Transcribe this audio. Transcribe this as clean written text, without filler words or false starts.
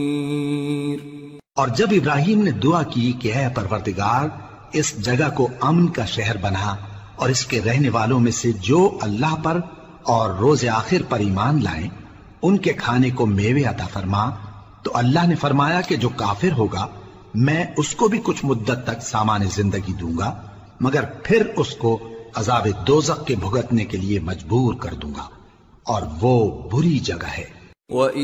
और जब इब्राहिम ने दुआ की कि ऐ परवरदिगार, इस जगह को अमन का शहर बना और इसके रहने वालों में से जो अल्लाह पर और रोज़े आखिर पर ईमान लाएं, उनके खाने को मेवे अता फरमा, तो अल्लाह ने फरमाया कि जो काफिर होगा मैं उसको भी कुछ मुद्दत तक सामान्य जिंदगी दूंगा, मगर फिर उसको अज़ाब दोज़ख के भुगतने के लिए मजबूर कर दूंगा, और वो बुरी जगह है।